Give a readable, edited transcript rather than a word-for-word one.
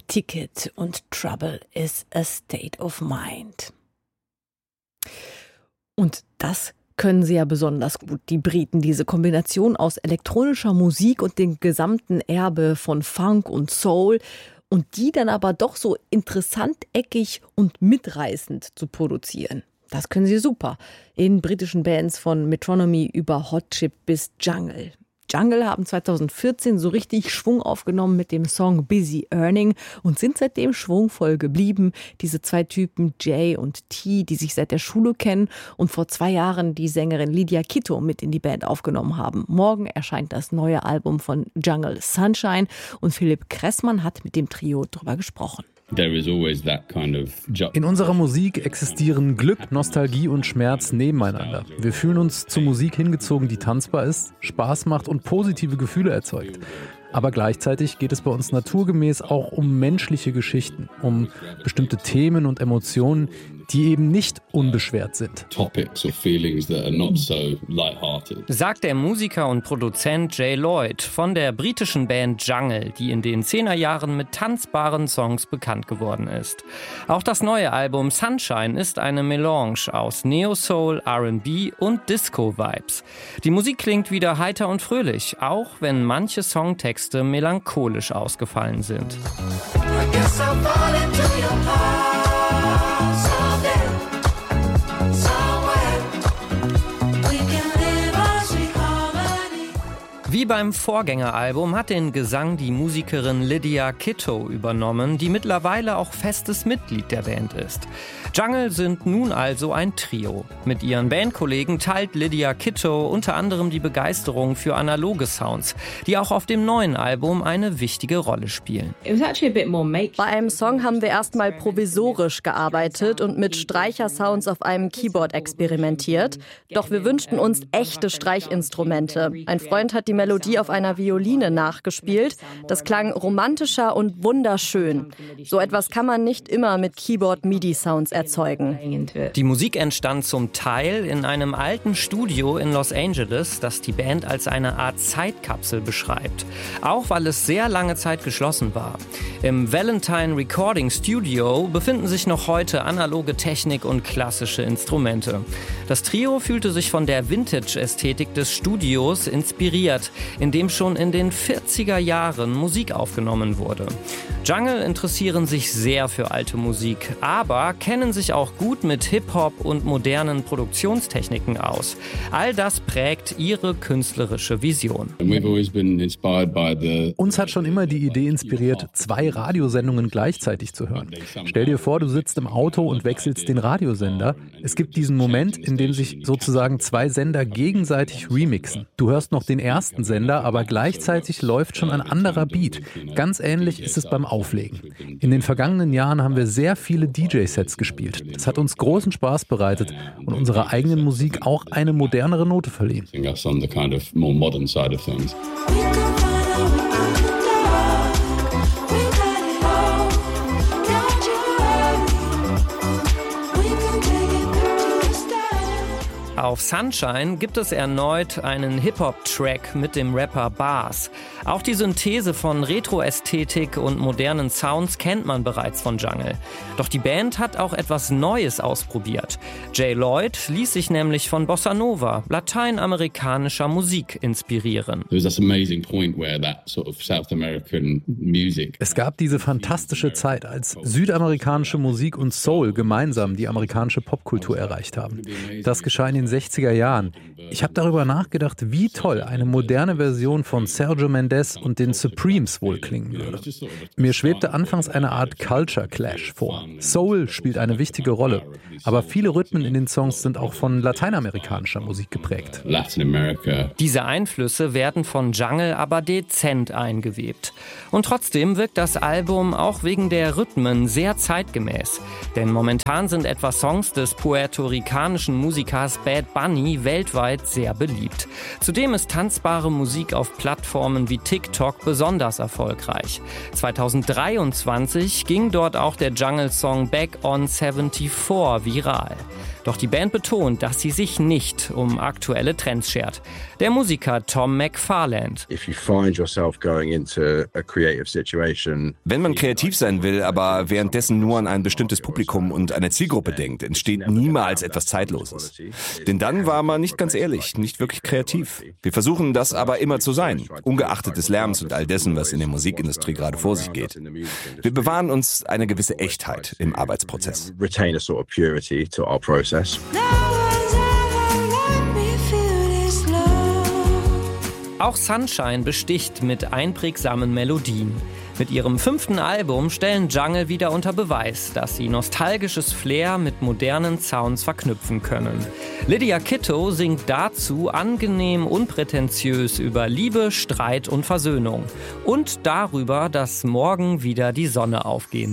Ticket und Trouble is a State of Mind. Und das können sie ja besonders gut, die Briten, diese Kombination aus elektronischer Musik und dem gesamten Erbe von Funk und Soul und die dann aber doch so interessant, eckig und mitreißend zu produzieren. Das können sie super in britischen Bands von Metronomy über Hot Chip bis Jungle. Jungle haben 2014 so richtig Schwung aufgenommen mit dem Song Busy Earning und sind seitdem schwungvoll geblieben. Diese zwei Typen, Jay und T, die sich seit der Schule kennen und vor 2 Jahren die Sängerin Lydia Kitto mit in die Band aufgenommen haben. Morgen erscheint das neue Album von Jungle, Sunshine, und Philipp Kressmann hat mit dem Trio drüber gesprochen. In unserer Musik existieren Glück, Nostalgie und Schmerz nebeneinander. Wir fühlen uns zu Musik hingezogen, die tanzbar ist, Spaß macht und positive Gefühle erzeugt. Aber gleichzeitig geht es bei uns naturgemäß auch um menschliche Geschichten, um bestimmte Themen und Emotionen, die eben nicht unbeschwert sind. Sagt der Musiker und Produzent Jay Lloyd von der britischen Band Jungle, die in den 10er Jahren mit tanzbaren Songs bekannt geworden ist. Auch das neue Album Sunshine ist eine Melange aus Neo-Soul, R&B und Disco-Vibes. Die Musik klingt wieder heiter und fröhlich, auch wenn manche Songtexte melancholisch ausgefallen sind. Wie beim Vorgängeralbum hat den Gesang die Musikerin Lydia Kitto übernommen, die mittlerweile auch festes Mitglied der Band ist. Jungle sind nun also ein Trio. Mit ihren Bandkollegen teilt Lydia Kitto unter anderem die Begeisterung für analoge Sounds, die auch auf dem neuen Album eine wichtige Rolle spielen. Bei einem Song haben wir erstmal provisorisch gearbeitet und mit Streichersounds auf einem Keyboard experimentiert. Doch wir wünschten uns echte Streichinstrumente. Ein Freund hat die Melodie auf einer Violine nachgespielt. Das klang romantischer und wunderschön. So etwas kann man nicht immer mit Keyboard-MIDI-Sounds erzeugen. Die Musik entstand zum Teil in einem alten Studio in Los Angeles, das die Band als eine Art Zeitkapsel beschreibt. Auch weil es sehr lange Zeit geschlossen war. Im Valentine Recording Studio befinden sich noch heute analoge Technik und klassische Instrumente. Das Trio fühlte sich von der Vintage-Ästhetik des Studios inspiriert, in dem schon in den 40er Jahren Musik aufgenommen wurde. Jungle interessieren sich sehr für alte Musik, aber kennen sich auch gut mit Hip-Hop und modernen Produktionstechniken aus. All das prägt ihre künstlerische Vision. Uns hat schon immer die Idee inspiriert, 2 Radiosendungen gleichzeitig zu hören. Stell dir vor, du sitzt im Auto und wechselst den Radiosender. Es gibt diesen Moment, in dem sich sozusagen 2 Sender gegenseitig remixen. Du hörst noch den ersten Sender, aber gleichzeitig läuft schon ein anderer Beat. Ganz ähnlich ist es beim Auflegen. In den vergangenen Jahren haben wir sehr viele DJ-Sets gespielt. Das hat uns großen Spaß bereitet und unserer eigenen Musik auch eine modernere Note verliehen. Auf Sunshine gibt es erneut einen Hip-Hop-Track mit dem Rapper Bars. Auch die Synthese von Retro-Ästhetik und modernen Sounds kennt man bereits von Jungle. Doch die Band hat auch etwas Neues ausprobiert. Jay Lloyd ließ sich nämlich von Bossa Nova, lateinamerikanischer Musik, inspirieren. Es gab diese fantastische Zeit, als südamerikanische Musik und Soul gemeinsam die amerikanische Popkultur erreicht haben. Das geschah in den 60er Jahren. Ich habe darüber nachgedacht, wie toll eine moderne Version von Sergio Mendes und den Supremes wohl klingen würde. Mir schwebte anfangs eine Art Culture Clash vor. Soul spielt eine wichtige Rolle, aber viele Rhythmen in den Songs sind auch von lateinamerikanischer Musik geprägt. Diese Einflüsse werden von Jungle aber dezent eingewebt. Und trotzdem wirkt das Album auch wegen der Rhythmen sehr zeitgemäß. Denn momentan sind etwa Songs des puerto-ricanischen Musikers Bad Bunny weltweit sehr beliebt. Zudem ist tanzbare Musik auf Plattformen wie TikTok besonders erfolgreich. 2023 ging dort auch der Jungle-Song Back on 74 viral. Doch die Band betont, dass sie sich nicht um aktuelle Trends schert. Der Musiker Tom McFarland. Wenn man kreativ sein will, aber währenddessen nur an ein bestimmtes Publikum und eine Zielgruppe denkt, entsteht niemals etwas Zeitloses. Denn dann war man nicht ganz ehrlich, nicht wirklich kreativ. Wir versuchen das aber immer zu sein, ungeachtet des Lärms und all dessen, was in der Musikindustrie gerade vor sich geht. Wir bewahren uns eine gewisse Echtheit im Arbeitsprozess. Auch Sunshine besticht mit einprägsamen Melodien. Mit ihrem 5. Album stellen Jungle wieder unter Beweis, dass sie nostalgisches Flair mit modernen Sounds verknüpfen können. Lydia Kitto singt dazu angenehm unprätentiös über Liebe, Streit und Versöhnung. Und darüber, dass morgen wieder die Sonne aufgehen